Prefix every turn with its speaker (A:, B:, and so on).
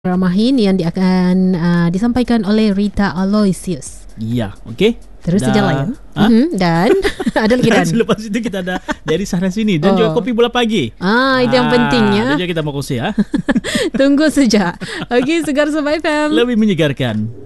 A: Ramahin yang akan disampaikan oleh Rita Aloysius.
B: Ya, okey.
A: Terus saja layan. Dan ada lagi dan.
B: Selepas itu kita ada dari sana sini dan juga kopi bola pagi.
A: Itu yang pentingnya.
B: Dan juga kita mau kongsi ya.
A: Tunggu saja. Okey, Segar Sabah FM.
B: Lebih menyegarkan.